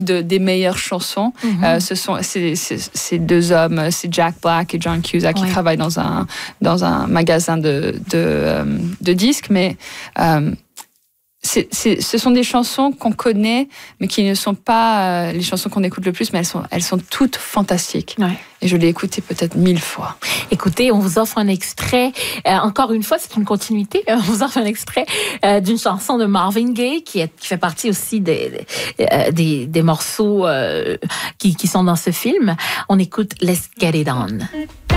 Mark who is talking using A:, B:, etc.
A: des meilleures chansons. C'est deux hommes, c'est Jack Black et John Cusack qui travaillent dans un magasin de disques, mais ce sont des chansons qu'on connaît, mais qui ne sont pas les chansons qu'on écoute le plus, mais elles sont toutes fantastiques. Ouais. Et je l'ai écoutée peut-être 1000 fois.
B: Écoutez, on vous offre un extrait. Encore une fois, c'est une continuité. On vous offre un extrait d'une chanson de Marvin Gaye qui fait partie aussi des morceaux qui sont dans ce film. On écoute Let's Get It On.